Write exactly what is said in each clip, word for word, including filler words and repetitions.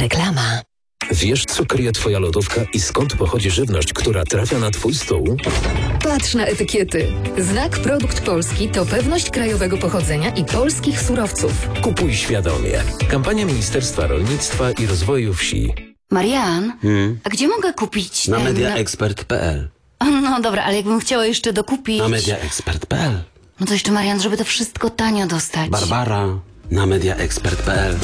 Reklama. Wiesz, co kryje twoja lodówka i skąd pochodzi żywność, która trafia na twój stół? Patrz na etykiety. Znak Produkt Polski to pewność krajowego pochodzenia i polskich surowców. Kupuj świadomie. Kampania Ministerstwa Rolnictwa i Rozwoju Wsi. Marian, Hmm? a gdzie mogę kupić Na ten... mediaexpert kropka p l. No dobra, ale jakbym chciała jeszcze dokupić... Na mediaexpert kropka p l. No to jeszcze, Marian, żeby to wszystko tanio dostać. Barbara. Na mediaexpert kropka p l.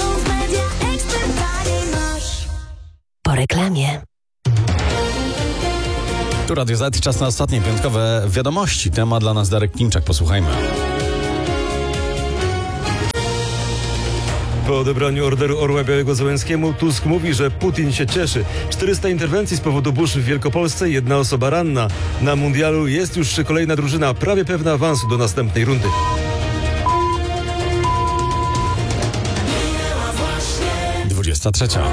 Po reklamie. Tu Radio Z, czas na ostatnie piątkowe wiadomości. Temat dla nas Darek Klimczak, posłuchajmy. Po odebraniu orderu Orła Białego Zełenskiemu Tusk mówi, że Putin się cieszy. czterysta interwencji z powodu burz w Wielkopolsce, jedna osoba ranna. Na mundialu jest już kolejna drużyna, prawie pewna awansu do następnej rundy. dwudziesta trzecia.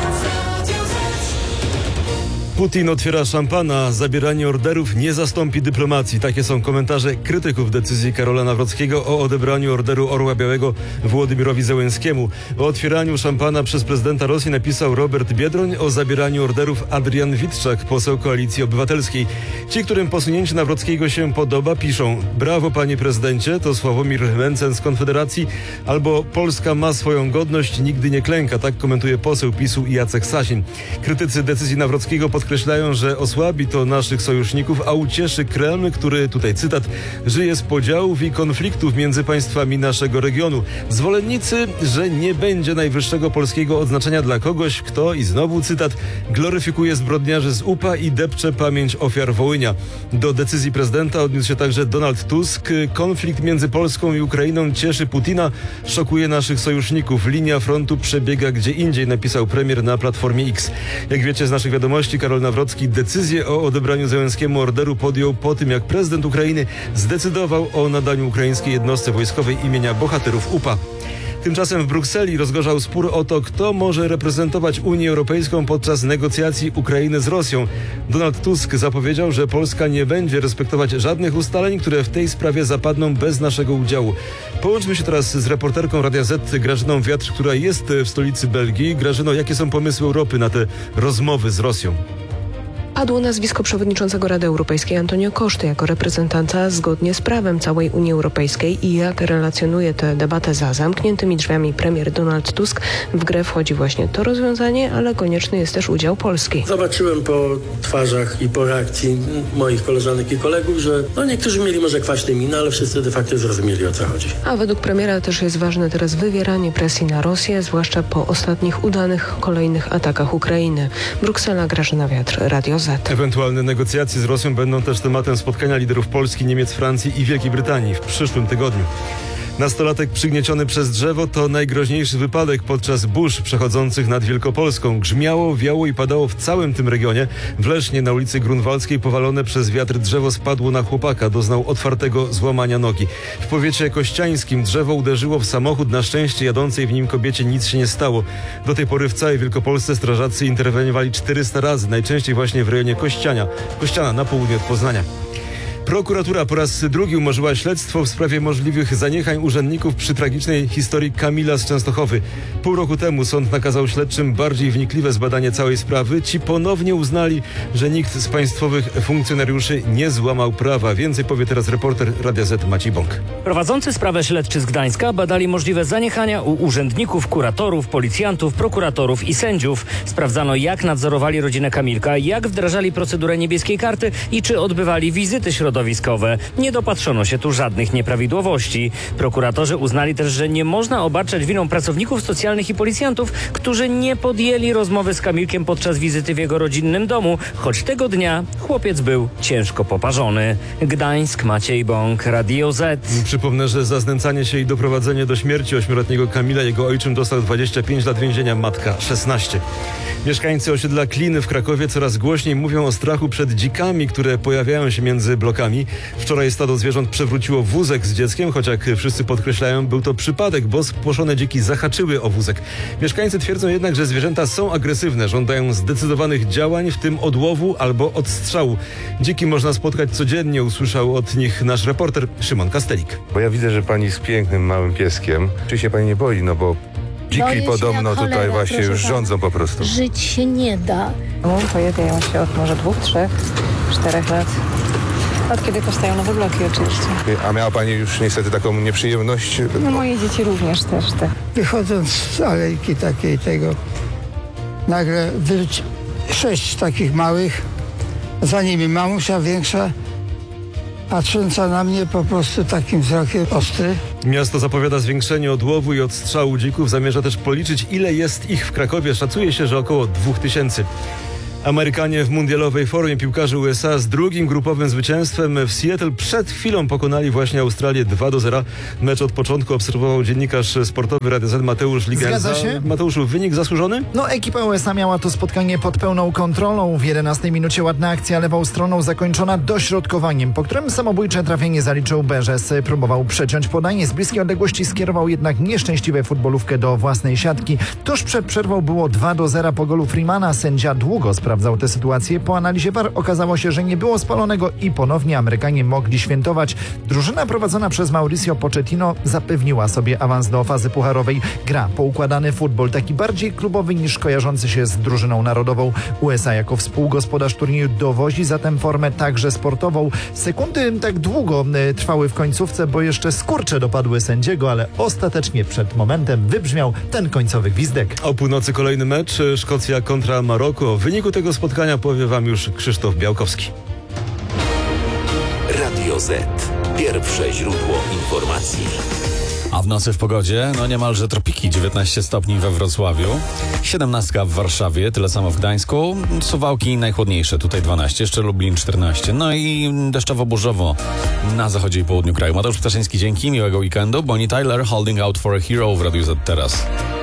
Putin otwiera szampana, zabieranie orderów nie zastąpi dyplomacji. Takie są komentarze krytyków decyzji Karola Nawrockiego o odebraniu orderu Orła Białego Włodymirowi Zełenskiemu. O otwieraniu szampana przez prezydenta Rosji napisał Robert Biedroń, o zabieraniu orderów Adrian Witczak, poseł Koalicji Obywatelskiej. Ci, którym posunięcie Nawrockiego się podoba, piszą: brawo panie prezydencie, to Sławomir Mencen z Konfederacji, albo Polska ma swoją godność, nigdy nie klęka. Tak komentuje poseł PiSu Jacek Sasin. Krytycy decyzji Nawrockiego podkreślają, Podkreślają, że osłabi to naszych sojuszników, a ucieszy Kreml, który, tutaj cytat, żyje z podziałów i konfliktów między państwami naszego regionu. Zwolennicy, że nie będzie najwyższego polskiego odznaczenia dla kogoś, kto, i znowu cytat, gloryfikuje zbrodniarzy z U P A i depcze pamięć ofiar Wołynia. Do decyzji prezydenta odniósł się także Donald Tusk. Konflikt między Polską i Ukrainą cieszy Putina, szokuje naszych sojuszników. Linia frontu przebiega gdzie indziej, napisał premier na Platformie X. Jak wiecie z naszych wiadomości, Karol Nawrocki decyzję o odebraniu Zełenskiemu orderu podjął po tym, jak prezydent Ukrainy zdecydował o nadaniu ukraińskiej jednostce wojskowej imienia bohaterów U P A. Tymczasem w Brukseli rozgorzał spór o to, kto może reprezentować Unię Europejską podczas negocjacji Ukrainy z Rosją. Donald Tusk zapowiedział, że Polska nie będzie respektować żadnych ustaleń, które w tej sprawie zapadną bez naszego udziału. Połączmy się teraz z reporterką Radia Z Grażyną Wiatr, która jest w stolicy Belgii. Grażyno, jakie są pomysły Europy na te rozmowy z Rosją? Padło nazwisko przewodniczącego Rady Europejskiej Antonio Costa jako reprezentanta zgodnie z prawem całej Unii Europejskiej i jak relacjonuje tę debatę za zamkniętymi drzwiami premier Donald Tusk, w grę wchodzi właśnie to rozwiązanie, ale konieczny jest też udział Polski. Zobaczyłem po twarzach i po reakcji moich koleżanek i kolegów, że no niektórzy mieli może kwaśne miny, ale wszyscy de facto zrozumieli, o co chodzi. A według premiera też jest ważne teraz wywieranie presji na Rosję, zwłaszcza po ostatnich udanych kolejnych atakach Ukrainy. Bruksela, Grażyna Wiatr, Radio Z. Ewentualne negocjacje z Rosją będą też tematem spotkania liderów Polski, Niemiec, Francji i Wielkiej Brytanii w przyszłym tygodniu. Nastolatek przygnieciony przez drzewo to najgroźniejszy wypadek podczas burz przechodzących nad Wielkopolską. Grzmiało, wiało i padało w całym tym regionie. W Lesznie na ulicy Grunwaldzkiej powalone przez wiatr drzewo spadło na chłopaka. Doznał otwartego złamania nogi. W powiecie kościańskim drzewo uderzyło w samochód. Na szczęście jadącej w nim kobiecie nic się nie stało. Do tej pory w całej Wielkopolsce strażacy interweniowali czterysta razy. Najczęściej właśnie w rejonie Kościania. Kościana na południe od Poznania. Prokuratura po raz drugi umorzyła śledztwo w sprawie możliwych zaniechań urzędników przy tragicznej historii Kamila z Częstochowy. Pół roku temu sąd nakazał śledczym bardziej wnikliwe zbadanie całej sprawy. Ci ponownie uznali, że nikt z państwowych funkcjonariuszy nie złamał prawa. Więcej powie teraz reporter Radia Z Maciej Bąk. Prowadzący sprawę śledczy z Gdańska badali możliwe zaniechania u urzędników, kuratorów, policjantów, prokuratorów i sędziów. Sprawdzano, jak nadzorowali rodzinę Kamilka, jak wdrażali procedurę niebieskiej karty i czy odbywali wizyty środowiskowe. Nie dopatrzono się tu żadnych nieprawidłowości. Prokuratorzy uznali też, że nie można obarczać winą pracowników socjalnych i policjantów, którzy nie podjęli rozmowy z Kamilkiem podczas wizyty w jego rodzinnym domu, choć tego dnia chłopiec był ciężko poparzony. Gdańsk, Maciej Bąk, Radio Z. Przypomnę, że za znęcanie się i doprowadzenie do śmierci ośmioletniego Kamila jego ojczym dostał dwadzieścia pięć lat więzienia, matka szesnaście. Mieszkańcy osiedla Kliny w Krakowie coraz głośniej mówią o strachu przed dzikami, które pojawiają się między blokami. Wczoraj stado zwierząt przewróciło wózek z dzieckiem, choć jak wszyscy podkreślają, był to przypadek, bo spłoszone dziki zahaczyły o wózek. Mieszkańcy twierdzą jednak, że zwierzęta są agresywne, żądają zdecydowanych działań, w tym odłowu albo odstrzału. Dziki można spotkać codziennie, usłyszał od nich nasz reporter Szymon Kastelik. Bo ja widzę, że pani jest pięknym, małym pieskiem. Czy się pani nie boi, no bo Dziki Boję się podobno jak tutaj cholera, właśnie proszę już pana. rządzą po prostu. Żyć się nie da. Pojawiają się od może dwóch, trzech, czterech lat. Od kiedy powstają nowe bloki oczywiście. A miała pani już niestety taką nieprzyjemność? No moje dzieci również też te. Wychodząc z alejki takiej tego, nagle wyć sześć takich małych, za nimi mamusia większa, patrząca na mnie po prostu takim wzrokiem ostry. Miasto zapowiada zwiększenie odłowu i odstrzału dzików. Zamierza też policzyć, ile jest ich w Krakowie. Szacuje się, że około dwóch tysięcy. Amerykanie w mundialowej formie, piłkarze U S A z drugim grupowym zwycięstwem w Seattle przed chwilą pokonali właśnie Australię dwa do zera. Mecz od początku obserwował dziennikarz sportowy Radia Z Mateusz Ligenza. Zgadza się? Mateuszu, wynik zasłużony? No, ekipa U S A miała to spotkanie pod pełną kontrolą. W jedenastej minucie ładna akcja lewą stroną zakończona dośrodkowaniem, po którym samobójcze trafienie zaliczył Berzes. Próbował przeciąć podanie, z bliskiej odległości skierował jednak nieszczęśliwie futbolówkę do własnej siatki. Tuż przed przerwą było dwa do zera po golu Freemana. Sędzia długo sprawdzał tę sytuację. Po analizie V A R okazało się, że nie było spalonego i ponownie Amerykanie mogli świętować. Drużyna prowadzona przez Mauricio Pochettino zapewniła sobie awans do fazy pucharowej. Gra poukładany futbol, taki bardziej klubowy niż kojarzący się z drużyną narodową. U S A jako współgospodarz turnieju dowozi zatem formę także sportową. Sekundy tak długo y, trwały w końcówce, bo jeszcze skurcze dopadły sędziego, ale ostatecznie przed momentem wybrzmiał ten końcowy gwizdek. O północy kolejny mecz, Szkocja kontra Maroko. W wyniku tego spotkania powie wam już Krzysztof Białkowski. Radio Z. Pierwsze źródło informacji. A w nocy w pogodzie, no niemalże tropiki, dziewiętnaście stopni we Wrocławiu, siedemnaście w Warszawie, tyle samo w Gdańsku, Suwałki najchłodniejsze, tutaj dwanaście, jeszcze Lublin czternaście, no i deszczowo-burzowo na zachodzie i południu kraju. Mateusz Ptaszyński, dzięki, miłego weekendu. Bonnie Tyler, Holding Out for a Hero w Radiu Z teraz.